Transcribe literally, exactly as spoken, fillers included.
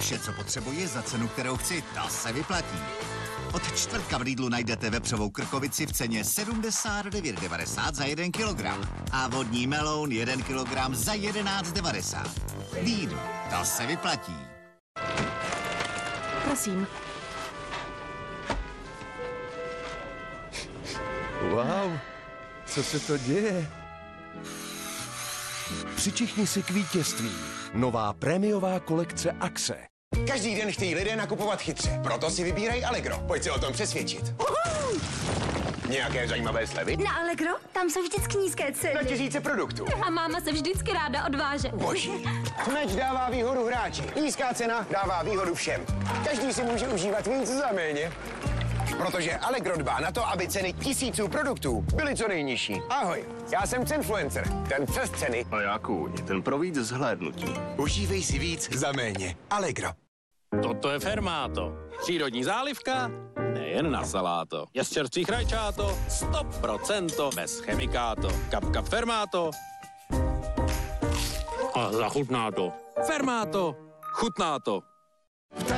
Vše, co potřebuji za cenu, kterou chci, ta se vyplatí. Od čtvrtka v Lidlu najdete vepřovou krkovici v ceně sedmdesát devět devadesát za jeden kilogram a vodní meloun jeden kilogram za jedenáct devadesát. Lidl, to se vyplatí. Prosím. Wow, co se to děje? Přičichni si k vítězství. Nová prémiová kolekce Axe. Každý den chtějí lidé nakupovat chytře, proto si vybírají Allegro. Pojď se o tom přesvědčit. Uhuu. Nějaké zajímavé slevy? Na Allegro? Tam jsou vždycky nízké ceny. Na tisíce produktů. A máma se vždycky ráda odváže. Boží. Meč dává výhodu hráči. Nízká cena dává výhodu všem. Každý si může užívat víc za méně. Protože Allegro dbá na to, aby ceny tisíců produktů byly co nejnižší. Ahoj, já jsem Cenfluencer, ten přes ceny. A já kůň, ten pro víc zhlédnutí. Užívej si víc za méně. Allegro. Toto je Fermáto. Přírodní zálivka, nejen na saláto. Je z čerstvých rajčáto, sto procent bez chemikáto. Kap, kap Fermáto. A zachutná to. Fermáto, chutná to.